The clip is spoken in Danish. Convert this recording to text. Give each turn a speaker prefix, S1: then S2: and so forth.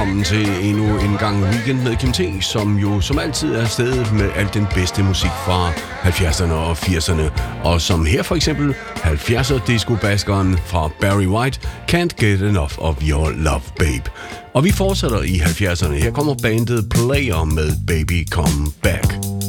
S1: Velkommen til endnu en gang Weekend med Kim T, som jo som altid er stedet med al den bedste musik fra 70'erne og 80'erne. Og som her for eksempel 70'er disco-baskeren fra Barry White, Can't Get Enough of Your Love Babe. Og vi fortsætter i 70'erne. Her kommer bandet Player med Baby Come Back.